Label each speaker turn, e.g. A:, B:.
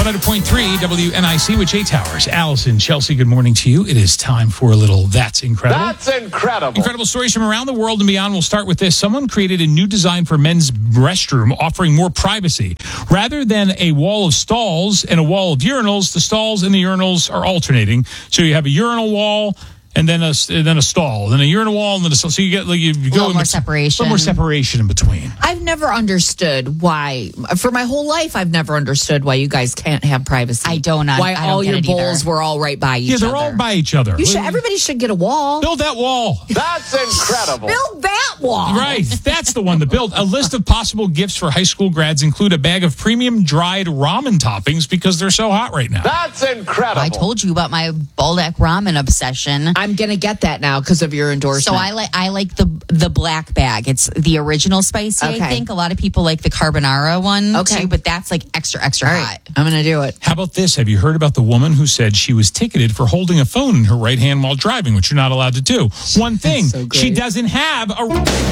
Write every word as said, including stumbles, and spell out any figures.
A: one hundred point three W N I C with Jay Towers. Allison, Chelsea, good morning to you. It is time for a little That's Incredible.
B: That's incredible.
A: Incredible stories from around the world and beyond. We'll start with this. Someone created a new design for men's restroom offering more privacy. Rather than a wall of stalls and a wall of urinals, the stalls and the urinals are alternating. So you have a urinal wall and then a, and then a stall, then a urinal wall, and then a stall. So you get like you, you
C: a
A: go
C: little
A: in
C: more
A: bet-
C: separation.
A: A little more separation in between.
D: I've never understood why, for my whole life, I've never understood why you guys can't have privacy.
C: I don't. I,
D: Why
C: I don't
D: all
C: get
D: your
C: it
D: bowls
C: either.
D: were all right by each
A: Yeah,
D: other.
A: they're all by each other.
D: You should, everybody should get a wall.
A: Build that wall.
B: That's incredible.
D: Build that wall.
A: Right, that's the one to build. A list of possible gifts for high school grads include a bag of premium dried ramen toppings because they're so hot right now.
B: That's incredible.
C: I told you about my Baldock ramen obsession.
D: I'm going to get that now because of your endorsement.
C: So I like I like the the black bag. It's the original spicy.
D: Okay.
C: I think a lot of people like the carbonara one
D: Okay.
C: too, but that's like extra extra
D: All
C: hot.
D: right, I'm going to do it.
A: How about this? Have you heard about the woman who said she was ticketed for holding a phone in her right hand while driving, which you're not allowed to do? One thing,
D: so great.
A: she doesn't have a...